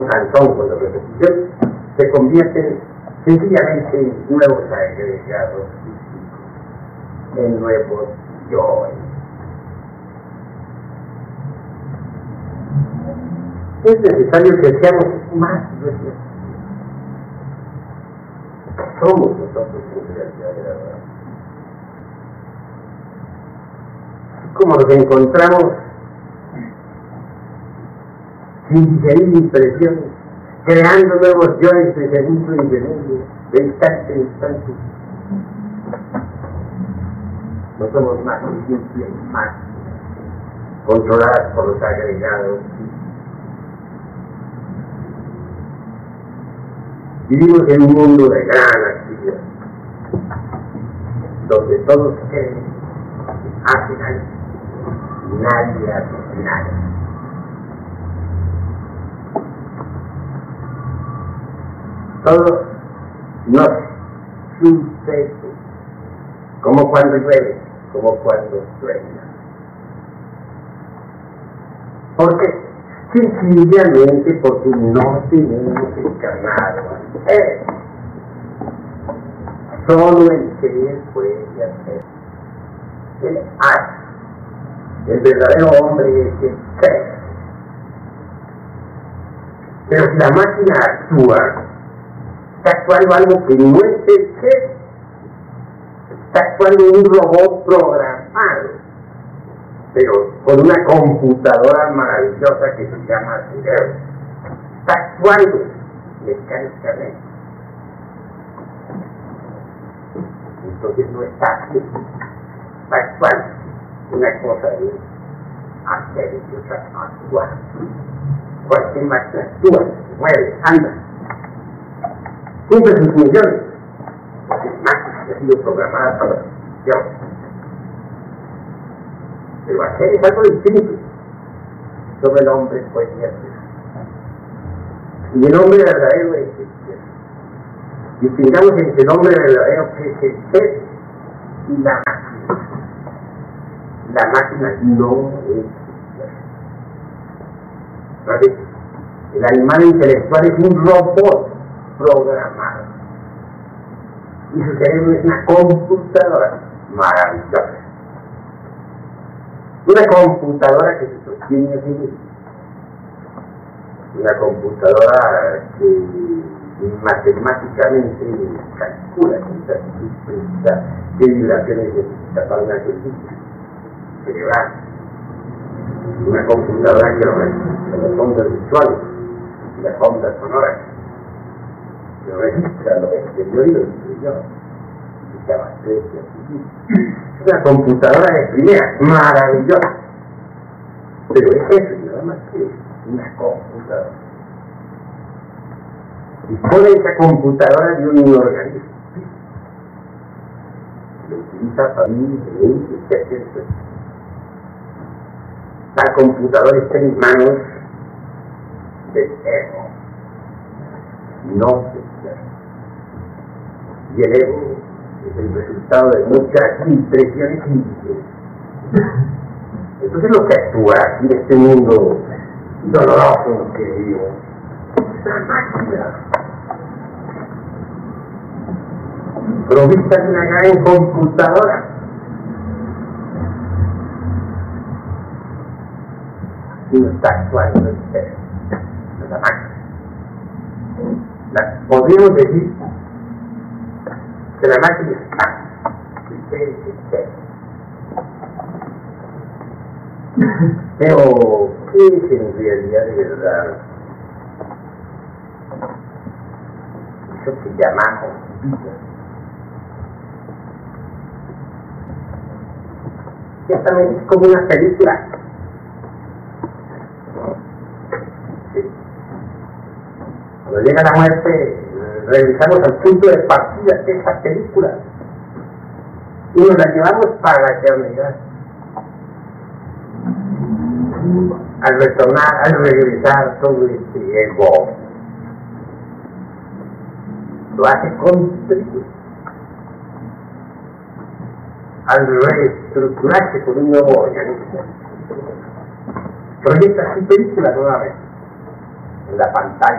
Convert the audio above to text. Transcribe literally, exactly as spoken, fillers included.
Sansón con la repetición, se convierten sencillamente en nuevos agregados físicos, en nuevos yoes. Es necesario que seamos más reflexivos. Somos nosotros en realidad de la verdad. Como nos encontramos sin digerir impresiones, creando nuevos yoes de segundo en segundo, de instante en instante. No somos más conscientes, más controladas por los agregados. Vivimos en un mundo de gran actividad, donde todos creen, hacen algo, y nadie hace nada. Todo nos sucede, como cuando llueve, como cuando sueña. ¿Por qué? Sencillamente porque no tenemos encarnado al ser. Solo el ser puede hacer. El hace. El verdadero hombre es el ser. Pero si la máquina actúa, está actuando algo que no es el ser. Está actuando un robot programado, pero con una computadora maravillosa que se llama cerebro. Está actuando mecánicamente. Entonces no está haciendo, está actuando. Una cosa es hacer y otra actuar. Cualquier máquina actúa, se mueve, anda, cumple sus funciones, porque es máquina que ha sido programada para la función. Pero hacer es algo distinto. Solo el hombre puede hacer. Y el hombre verdadero es el ser. Distingamos entre el hombre verdadero, que es el ser, y la máquina. La máquina no es el ser. ¿Sabes? El animal intelectual es un robot programado. Y su cerebro es una computadora maravillosa. Una computadora que se sostiene a sí misma. Una computadora que matemáticamente calcula qué vibraciones necesita para una ejercicio cerebral. Una computadora que lo registra las ondas visuales y las ondas sonoras, que registra lo exterior y lo interior, y se abastece a sí misma. Es una computadora de primera, maravillosa, pero es eso, nada más que una computadora. Dispone esa computadora de un organismo físico, lo utiliza para mí, etcétera. La computadora está en manos del ego, no del ser. Y el ego es el resultado de muchas impresiones indígenas. Entonces lo que actúa aquí en este mundo doloroso que vivimos es una máquina provista de una gran computadora. Y no está actuando el ser, no la máquina. La, podríamos decir que la máquina está, el ser es el ser. Pero, ¿qué es en realidad de verdad eso que llamamos vida? Ciertamente es como una película. Sí. Cuando llega la muerte, regresamos al punto de partida de esa película y nos la llevamos para la eternidad. Al retornar, al regresar todo este ego, lo hace con película. Al reestructurarse con un nuevo organismo, proyecta su película nuevamente. en la pantalla